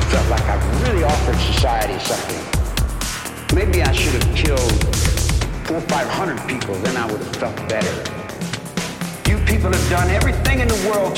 felt like I really offered society something. Maybe I should have killed 400 or 500 people, then I would have felt better. You people have done everything in the world